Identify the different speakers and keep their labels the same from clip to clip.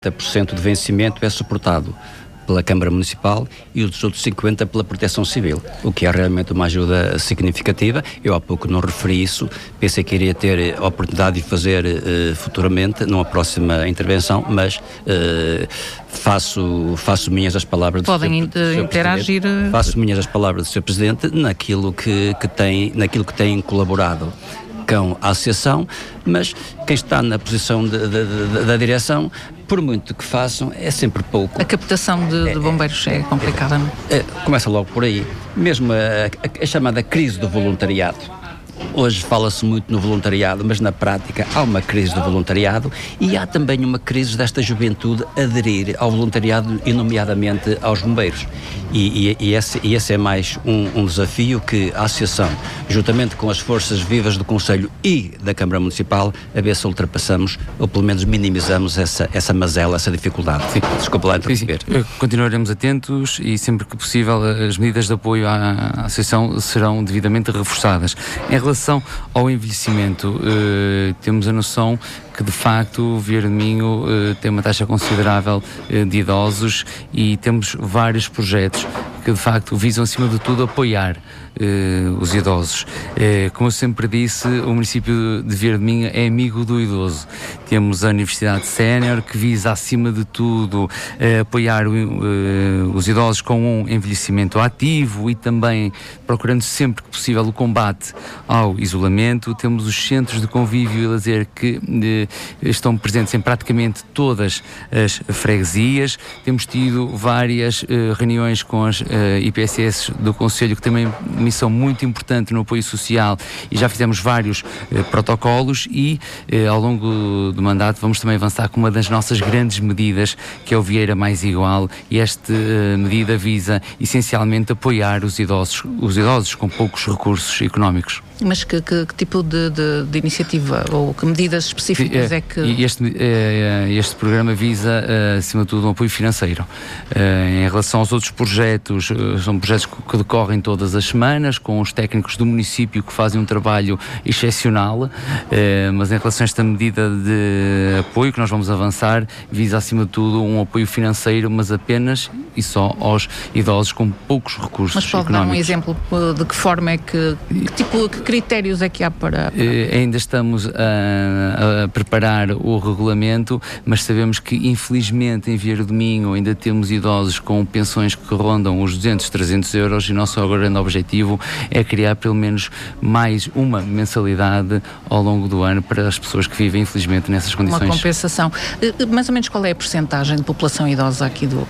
Speaker 1: 50% de vencimento é suportado pela Câmara Municipal e os outros 50% pela Proteção Civil, o que é realmente uma ajuda significativa. Eu há pouco não referi isso, pensei que iria ter a oportunidade de fazer futuramente, numa próxima intervenção, mas faço minhas as palavras do Sr.
Speaker 2: interagir.
Speaker 1: Faço minhas as palavras do Sr. Presidente naquilo que tem colaborado com a Associação, mas quem está na posição da direção, por muito que façam, é sempre pouco.
Speaker 2: A captação de bombeiros é complicada, não é?
Speaker 1: Começa logo por aí. Mesmo a chamada crise do voluntariado. Hoje fala-se muito no voluntariado, mas na prática há uma crise do voluntariado e há também uma crise desta juventude aderir ao voluntariado e nomeadamente aos bombeiros. E esse é mais um desafio que a Associação, juntamente com as forças vivas do Conselho e da Câmara Municipal, a ver se ultrapassamos ou pelo menos minimizamos essa mazela, essa dificuldade.
Speaker 3: Sim.
Speaker 1: Desculpa lá interromper.
Speaker 3: Continuaremos atentos e sempre que possível as medidas de apoio à Associação serão devidamente reforçadas. Em relação ao envelhecimento, temos a noção que de facto o Vieira do Minho tem uma taxa considerável de idosos e temos vários projetos que de facto visam acima de tudo apoiar os idosos. Como eu sempre disse, o município de Vieira do Minho é amigo do idoso. Temos a Universidade Sénior que visa acima de tudo apoiar os idosos com um envelhecimento ativo e também procurando sempre que possível o combate ao isolamento. Temos os centros de convívio e lazer que estão presentes em praticamente todas as freguesias. Temos tido várias reuniões com as IPSS do Conselho, que também missão muito importante no apoio social, e já fizemos vários protocolos e ao longo do mandato vamos também avançar com uma das nossas grandes medidas, que é o Vieira Mais Igual, e esta medida visa essencialmente apoiar os idosos com poucos recursos económicos.
Speaker 2: Mas que tipo de iniciativa ou que medidas específicas é que...
Speaker 3: Este programa visa, acima de tudo, um apoio financeiro. Em relação aos outros projetos, são projetos que decorrem todas as semanas, com os técnicos do município que fazem um trabalho excepcional, mas em relação a esta medida de apoio que nós vamos avançar, visa, acima de tudo, um apoio financeiro, mas apenas e só aos idosos com poucos recursos económicos.
Speaker 2: Mas pode dar um exemplo de que forma é que critérios é que há para...
Speaker 3: Ainda estamos a preparar o regulamento, mas sabemos que infelizmente em Vieira do Minho ainda temos idosos com pensões que rondam os 200, 300 euros e o nosso grande objetivo é criar pelo menos mais uma mensalidade ao longo do ano para as pessoas que vivem infelizmente nessas condições.
Speaker 2: Uma compensação. Mais ou menos qual é a percentagem de população idosa aqui do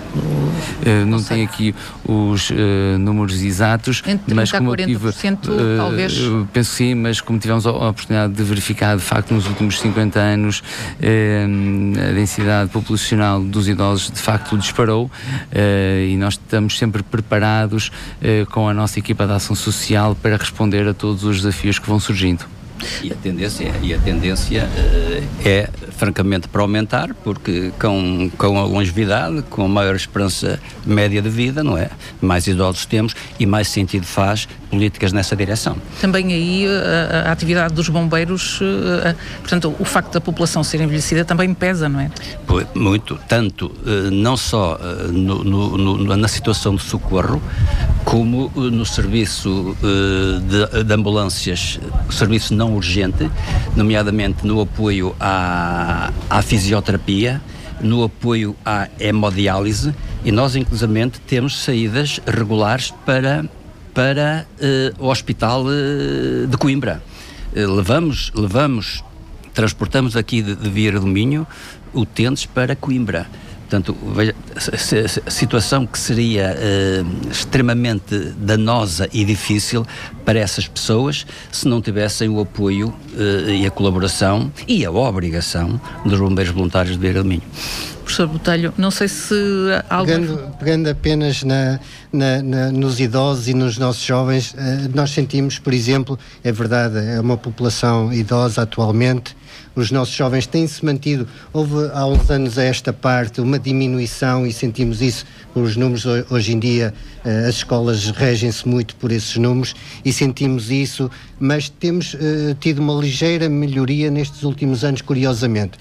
Speaker 3: não tenho aqui os números exatos,
Speaker 2: entre
Speaker 3: mas como
Speaker 2: 40%, talvez?
Speaker 3: Penso que sim, mas como tivemos a oportunidade de verificar, de facto, nos últimos 50 anos, a densidade populacional dos idosos, de facto, disparou, e nós estamos sempre preparados com a nossa equipa de ação social para responder a todos os desafios que vão surgindo.
Speaker 1: E a tendência é francamente para aumentar, porque com a longevidade, com a maior esperança média de vida, não é? Mais idosos temos e mais sentido faz políticas nessa direção.
Speaker 2: Também aí a atividade dos bombeiros, portanto, o facto da população ser envelhecida também pesa, não é?
Speaker 1: Muito, tanto não só na situação de socorro, como no serviço de ambulâncias, serviço não urgente, nomeadamente no apoio à fisioterapia, no apoio à hemodiálise, e nós inclusivamente temos saídas regulares para o Hospital de Coimbra. Transportamos aqui de Vieira do Minho utentes para Coimbra. Portanto, veja, a situação que seria extremamente danosa e difícil para essas pessoas se não tivessem o apoio e a colaboração e a obrigação dos bombeiros voluntários de Vieira do Minho.
Speaker 2: Professor Botelho, não sei se
Speaker 4: pegando apenas nos idosos e nos nossos jovens, nós sentimos, por exemplo, é verdade, é uma população idosa atualmente. Os nossos jovens têm-se mantido, houve há uns anos a esta parte uma diminuição e sentimos isso com os números hoje em dia, as escolas regem-se muito por esses números e sentimos isso, mas temos tido uma ligeira melhoria nestes últimos anos, curiosamente.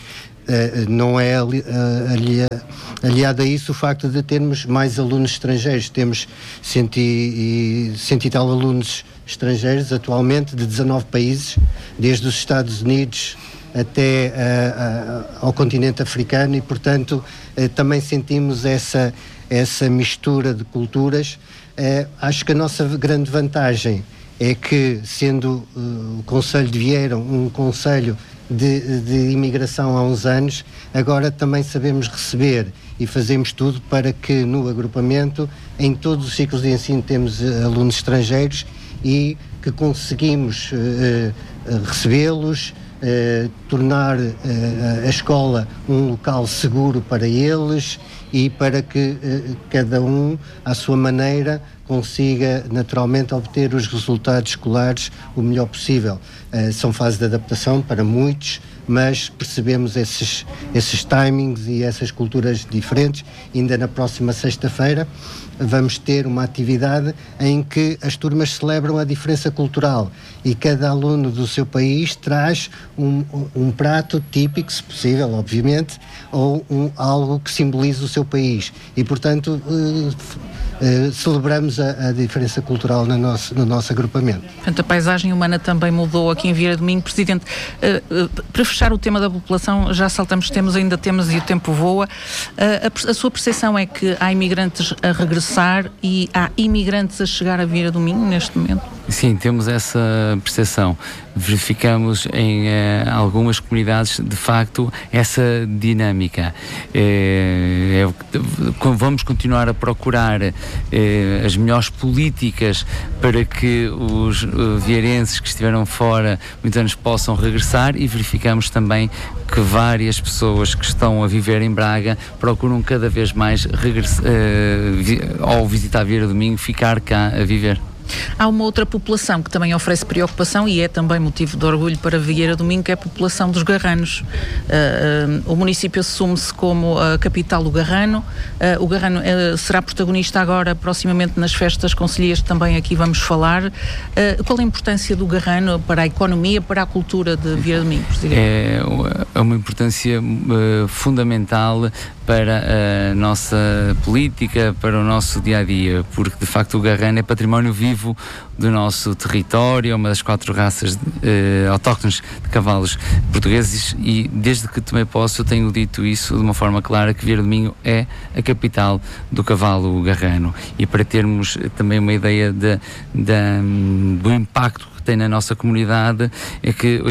Speaker 4: não é aliado a isso o facto de termos mais alunos estrangeiros. Temos 100 e tal alunos estrangeiros atualmente, de 19 países, desde os Estados Unidos até ao continente africano, e portanto também sentimos essa mistura de culturas. Acho que a nossa grande vantagem é que, sendo o Concelho de Vieira um concelho de imigração há uns anos, agora também sabemos receber e fazemos tudo para que no agrupamento, em todos os ciclos de ensino, temos alunos estrangeiros e que conseguimos recebê-los, tornar a escola um local seguro para eles e para que cada um, à sua maneira, consiga naturalmente obter os resultados escolares o melhor possível. São fases de adaptação para muitos, mas percebemos esses timings e essas culturas diferentes. Ainda na próxima sexta-feira vamos ter uma atividade em que as turmas celebram a diferença cultural e cada aluno do seu país traz um prato típico, se possível, obviamente, ou algo que simbolize o seu país. E, portanto, celebramos a diferença cultural no nosso agrupamento.
Speaker 2: Portanto, a paisagem humana também mudou aqui em Vieira do Minho. Presidente, para fechar o tema da população, já saltamos temas, ainda temos e o tempo voa. A sua percepção é que há imigrantes a regressar e há imigrantes a chegar a Vieira do Minho neste momento?
Speaker 3: Sim, temos essa percepção. Verificamos em algumas comunidades, de facto, essa dinâmica. Vamos continuar a procurar as melhores políticas para que os vieirenses que estiveram fora muitos anos possam regressar, e verificamos também que várias pessoas que estão a viver em Braga procuram cada vez mais ao visitar Vieira do Minho, ficar cá a viver.
Speaker 2: Há uma outra população que também oferece preocupação e é também motivo de orgulho para Vieira do Minho, que é a população dos garranos. O município assume-se como a capital do garrano. O garrano será protagonista agora, proximamente, nas festas concelhias, também aqui vamos falar. Qual a importância do garrano para a economia, para a cultura de Vieira do Minho, Presidente?
Speaker 3: É uma importância fundamental para a nossa política, para o nosso dia-a-dia, porque de facto o garrano é património vivo do nosso território, é uma das 4 raças autóctones de cavalos portugueses, e desde que tomei posse eu tenho dito isso de uma forma clara, que Vieira do Minho é a capital do cavalo garrano. E para termos também uma ideia do impacto que tem na nossa comunidade, é que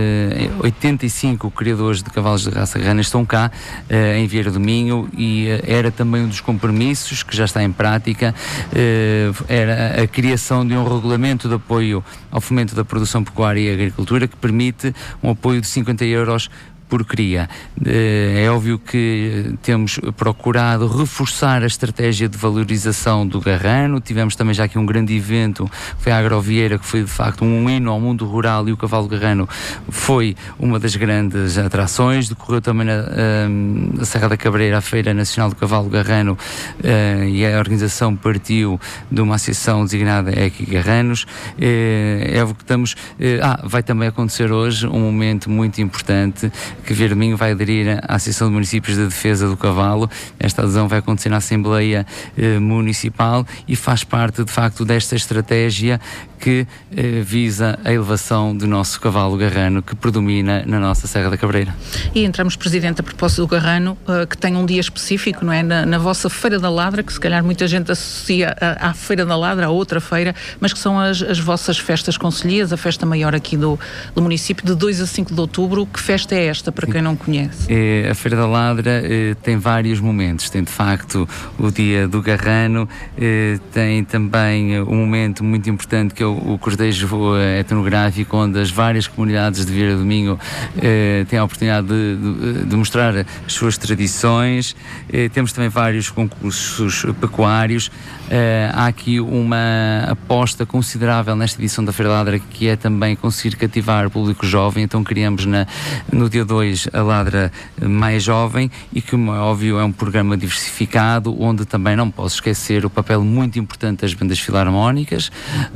Speaker 3: 85 criadores de cavalos de raça garrana estão cá em Vieira do Minho, e era também um dos compromissos que já está em prática, era a criação de um regulamento de apoio ao fomento da produção pecuária e agricultura, que permite um apoio de 50 euros por cria. É óbvio que temos procurado reforçar a estratégia de valorização do garrano. Tivemos também já aqui um grande evento, que foi a Agrovieira, que foi de facto um hino ao mundo rural, e o cavalo garrano foi uma das grandes atrações. Decorreu também na Serra da Cabreira a Feira Nacional do Cavalo Garrano, e a organização partiu de uma associação designada Equi Garranos. É óbvio que estamos... vai também acontecer hoje um momento muito importante, que Vieira do Minho vai aderir à Associação de Municípios de Defesa do Cavalo. Esta adesão vai acontecer na Assembleia Municipal e faz parte, de facto, desta estratégia que visa a elevação do nosso cavalo garrano, que predomina na nossa Serra da Cabreira.
Speaker 2: E entramos, Presidente, a propósito do garrano, que tem um dia específico, não é? Na vossa Feira da Ladra, que se calhar muita gente associa à Feira da Ladra, a outra feira, mas que são as vossas festas concelhias, a festa maior aqui do município, de 2 a 5 de outubro. Que festa é esta, para quem não conhece?
Speaker 3: A Feira da Ladra tem vários momentos. Tem, de facto, o dia do garrano, tem também um momento muito importante, que é o cortejo etnográfico, onde as várias comunidades de Vieira do Minho têm a oportunidade de mostrar as suas tradições. Temos também vários concursos pecuários. Há aqui uma aposta considerável nesta edição da Feira da Ladra, que é também conseguir cativar o público jovem. Então criamos no dia 2 a Ladra mais jovem, e que, como é óbvio, é um programa diversificado, onde também não posso esquecer o papel muito importante das bandas filarmónicas. Vamos ter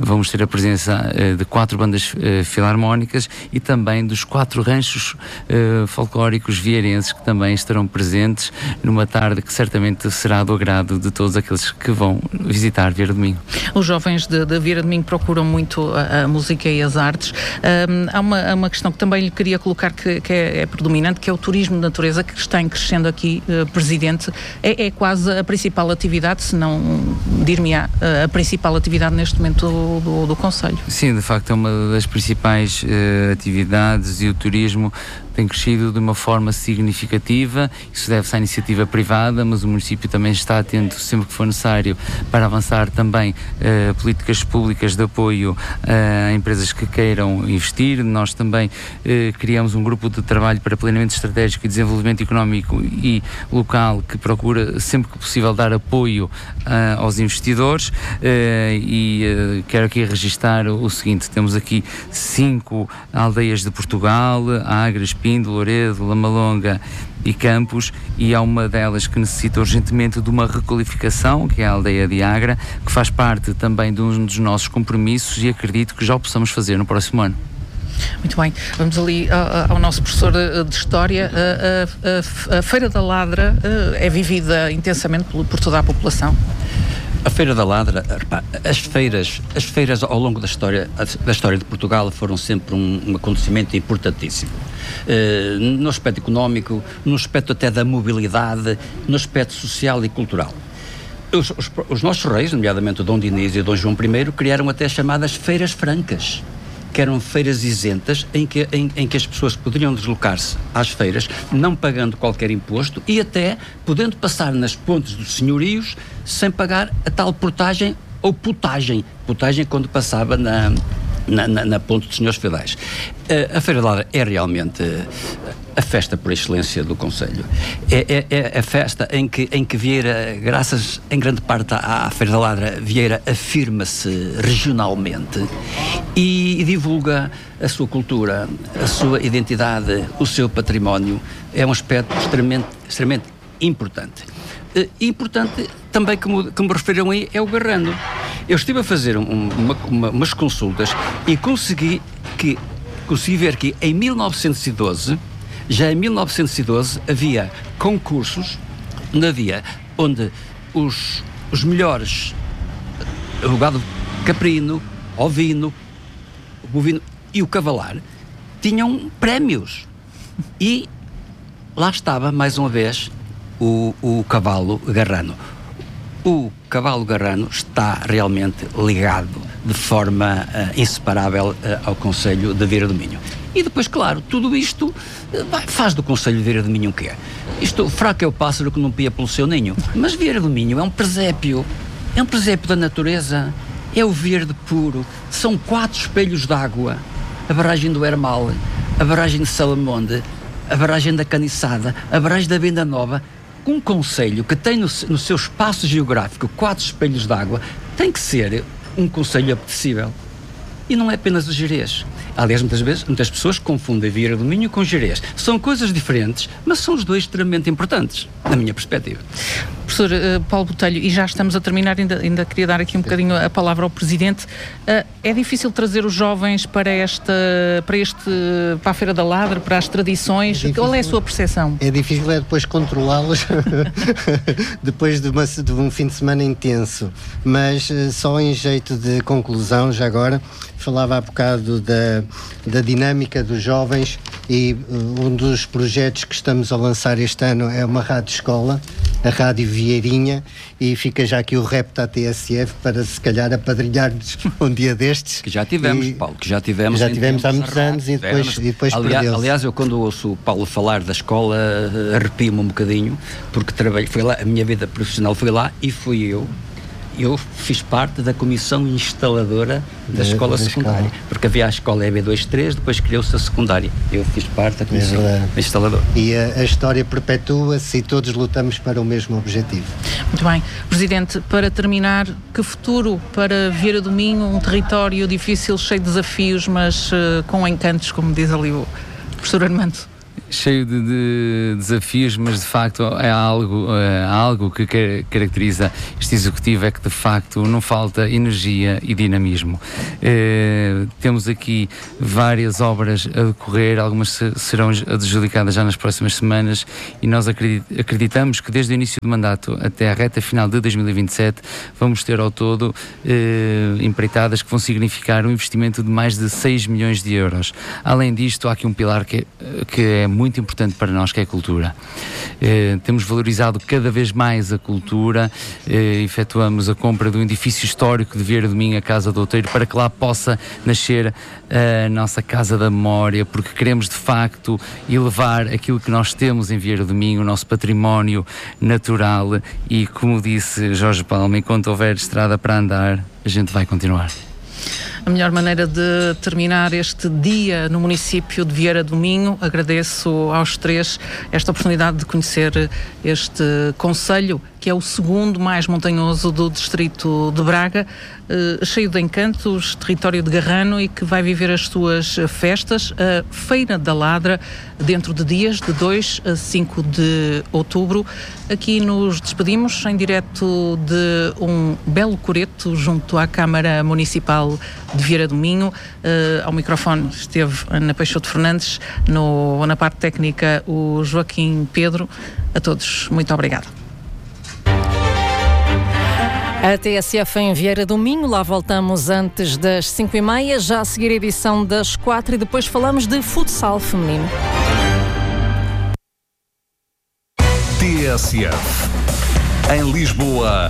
Speaker 3: ter a presença de 4 bandas filarmónicas e também dos 4 ranchos folclóricos vieirenses que também estarão presentes numa tarde que certamente será do agrado de todos aqueles que vão visitar Vieira do Minho.
Speaker 2: Os jovens de Vieira do Minho procuram muito a música e as artes. Há uma questão que também lhe queria colocar que é predominante, que é o turismo de natureza, que está em crescendo aqui, Presidente. É quase a principal atividade, se não dir-me-á, a principal atividade neste momento do Concelho.
Speaker 3: Sim, de facto é uma das principais atividades, e o turismo tem crescido de uma forma significativa. Isso deve-se à iniciativa privada, mas o município também está atento sempre que for necessário para avançar também políticas públicas de apoio a empresas que queiram investir. Nós também criamos um grupo de trabalho para planeamento estratégico e desenvolvimento económico e local que procura sempre que possível dar apoio aos investidores, e quero aqui registar o seguinte: temos aqui 5 aldeias de Portugal: Agres, Pindo, Loredo, Lamalonga e Campos, e há uma delas que necessita urgentemente de uma requalificação, que é a aldeia de Agra, que faz parte também de um dos nossos compromissos, e acredito que já o possamos fazer no próximo ano.
Speaker 2: Muito bem, vamos ali ao nosso professor de História. A Feira da Ladra é vivida intensamente por toda a população?
Speaker 1: A Feira da Ladra, as feiras ao longo da história de Portugal foram sempre um acontecimento importantíssimo. No aspecto económico, no aspecto até da mobilidade, no aspecto social e cultural. Os nossos reis, nomeadamente o Dom Dinis e o Dom João I, criaram até as chamadas feiras francas, que eram feiras isentas em que as pessoas poderiam deslocar-se às feiras, não pagando qualquer imposto e até podendo passar nas pontes dos senhorios sem pagar a tal portagem ou putagem quando passava na ponte dos senhores feudais. A Feira da Ladra é realmente a festa por excelência do Concelho. É a festa em que Vieira, graças em grande parte à Feira da Ladra, Vieira afirma-se regionalmente e divulga a sua cultura, a sua identidade, o seu património. É um aspecto extremamente importante. Importante também que me referiram aí é o Garrano. Eu estive a fazer umas consultas e consegui ver que em 1912, já em 1912, havia concursos onde os melhores, o gado caprino, ovino, o bovino e o cavalar, tinham prémios. E lá estava, mais uma vez, o cavalo Garrano. O cavalo Garrano está realmente ligado de forma inseparável ao Concelho de Vieira do Minho. E depois, claro, tudo isto faz do Concelho de Vieira do Minho o quê? Isto, fraco é o pássaro que não pia pelo seu ninho. Mas Vieira do Minho é um presépio da natureza, é o verde puro, são 4 espelhos d'água, a barragem do Hermal, a barragem de Salamonde, a barragem da Caniçada, a barragem da Venda Nova. Um concelho que tem no seu espaço geográfico 4 espelhos d'água tem que ser um concelho apetecível. E não é apenas o Gerês. Aliás, muitas pessoas confundem Vieira do Minho com Gerês. São coisas diferentes, mas são os dois extremamente importantes, na minha perspectiva.
Speaker 2: Professor Paulo Botelho, e já estamos a terminar, ainda queria dar aqui um bocadinho a palavra ao Presidente. É difícil trazer os jovens para a Feira da Ladra, para as tradições? Qual é a sua percepção?
Speaker 4: É difícil depois controlá-los depois de um fim de semana intenso, mas só em jeito de conclusão, já agora, falava há bocado da dinâmica dos jovens, e um dos projetos que estamos a lançar este ano é uma rádio escola, a Rádio Vieirinha, e fica já aqui o repto à TSF para se calhar apadrinhar-nos um dia destes.
Speaker 1: Que já tivemos, Paulo, que já tivemos
Speaker 4: há muitos anos e depois perdeu-se.
Speaker 1: Aliás, eu quando ouço o Paulo falar da escola arrepio-me um bocadinho, porque foi lá, a minha vida profissional foi lá e fui eu fiz parte da comissão instaladora da escola secundária, porque havia a escola EB23, depois criou-se a secundária. Eu fiz parte da comissão instaladora.
Speaker 4: E a história perpetua-se e todos lutamos para o mesmo objetivo.
Speaker 2: Muito bem. Presidente, para terminar, que futuro para Vieira do Minho, um território difícil, cheio de desafios, mas com encantos, como diz ali o professor Armando?
Speaker 3: cheio de desafios, mas de facto há algo que caracteriza este executivo, é que de facto não falta energia e dinamismo. Temos aqui várias obras a decorrer, algumas serão adjudicadas já nas próximas semanas, e nós acreditamos que desde o início do mandato até a reta final de 2027 vamos ter ao todo empreitadas que vão significar um investimento de mais de 6 milhões de euros. Além disto, há aqui um pilar que é muito importante para nós, que é a cultura. Temos valorizado cada vez mais a cultura, efetuamos a compra do edifício histórico de Vieira do Minho, a Casa do Outeiro, para que lá possa nascer a nossa Casa da Memória, porque queremos de facto elevar aquilo que nós temos em Vieira do Minho, o nosso património natural, e como disse Jorge Palma, enquanto houver estrada para andar, a gente vai continuar.
Speaker 2: A melhor maneira de terminar este dia no município de Vieira do Minho. Agradeço aos três esta oportunidade de conhecer este concelho, que é o segundo mais montanhoso do distrito de Braga, cheio de encantos, território de Garrano, e que vai viver as suas festas. A Feira da Ladra, dentro de dias, de 2 a 5 de outubro. Aqui nos despedimos em direto de um belo coreto junto à Câmara Municipal de Vieira do Minho. Ao microfone esteve Ana Peixoto Fernandes, na parte técnica o Joaquim Pedro. A todos, muito obrigada.
Speaker 5: A TSF em Vieira do Minho, lá voltamos antes das 5h30, já a seguir a edição das 4 e depois falamos de futsal feminino.
Speaker 6: TSF em Lisboa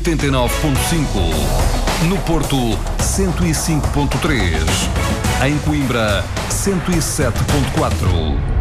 Speaker 6: 89.5, no Porto 105.3, em Coimbra 107.4.